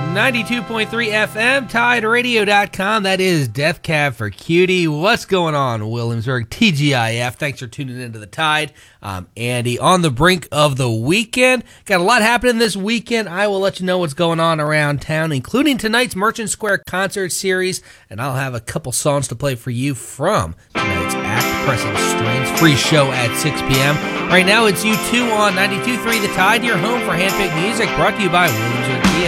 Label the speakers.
Speaker 1: 92.3 FM, TideRadio.com. That is Death Cab for Cutie. What's going on, Williamsburg? TGIF. Thanks for tuning into the Tide. I'm Andy. On the brink of the weekend. Got a lot happening this weekend. I will let you know what's going on around town, including tonight's Merchant Square concert series. And I'll have a couple songs to play for you from tonight's Act Pressing Strings free show at 6 p.m. Right now, it's U2 on 92.3 The Tide, your home for handpicked music, brought to you by Williamsburg Kia.